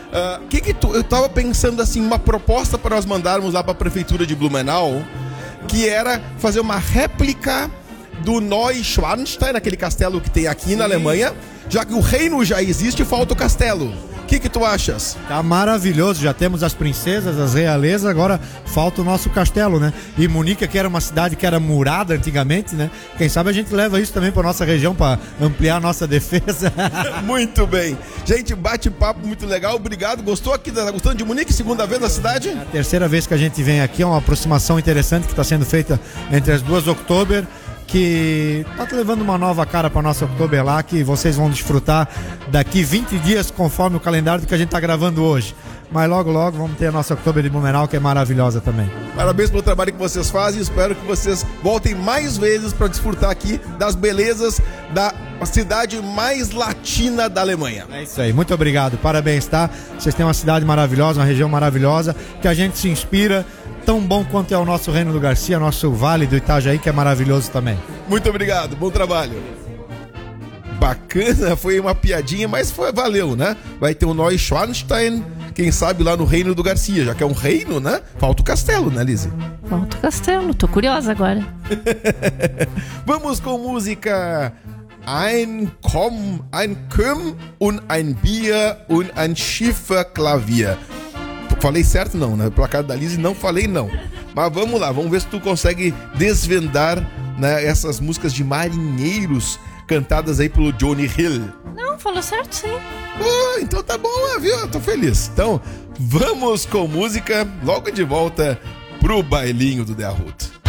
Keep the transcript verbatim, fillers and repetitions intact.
Uh, que que tu, eu tava pensando assim, uma proposta para nós mandarmos lá para a prefeitura de Blumenau, que era fazer uma réplica do Neuschwanstein, aquele castelo que tem aqui Sim. na Alemanha, já que o reino já existe, falta o castelo. O que que tu achas? Tá maravilhoso, já temos as princesas, as realezas, agora falta o nosso castelo, né? E Munique, que era uma cidade que era murada antigamente, né? Quem sabe a gente leva isso também pra nossa região, pra ampliar a nossa defesa. Muito bem. Gente, bate-papo muito legal, obrigado. Gostou aqui, tá gostando de Munique? Segunda vez na cidade? É a terceira vez que a gente vem aqui, é uma aproximação interessante que está sendo feita entre as duas Oktober, que tá levando uma nova cara para nossa Oktober lá, que vocês vão desfrutar daqui vinte dias, conforme o calendário que a gente tá gravando hoje. Mas logo, logo vamos ter a nossa Oktober de Blumenau, que é maravilhosa também. Parabéns pelo trabalho que vocês fazem. Espero que vocês voltem mais vezes para desfrutar aqui das belezas da cidade mais latina da Alemanha. É isso aí, muito obrigado, parabéns, tá? Vocês têm uma cidade maravilhosa, uma região maravilhosa, que a gente se inspira, tão bom quanto é o nosso Reino do Garcia, nosso Vale do Itajaí, que é maravilhoso também. Muito obrigado, bom trabalho. Bacana, foi uma piadinha, mas foi, valeu, né? Vai ter o Neuschwanstein, quem sabe lá no Reino do Garcia, já que é um reino, né? Falta o castelo, né, Lizzy? Falta o castelo, tô curiosa agora. Vamos com música Ein Komm, ein Küm und ein Bier und ein Schifferklavier. Falei certo não, né? Placar da Lizzy não falei não. Mas vamos lá, vamos ver se tu consegue desvendar, né, essas músicas de marinheiros cantadas aí pelo Johnny Hill. Não, falou certo sim. Oh, então tá bom, viu? Eu tô feliz. Então, vamos com música, logo de volta pro bailinho do The Arruda.